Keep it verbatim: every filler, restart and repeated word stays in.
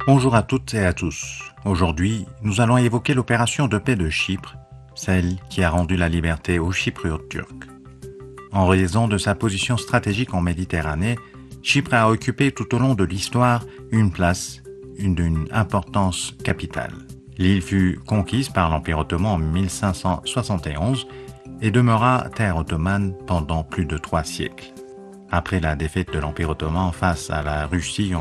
Bonjour à toutes et à tous. Aujourd'hui, nous allons évoquer l'opération de paix de Chypre, celle qui a rendu la liberté aux Chypriotes turcs. En raison de sa position stratégique en Méditerranée, Chypre a occupé tout au long de l'histoire une place d'une importance capitale. L'île fut conquise par l'Empire ottoman en mille cinq cent soixante et onze et demeura terre ottomane pendant plus de trois siècles. Après la défaite de l'Empire ottoman face à la Russie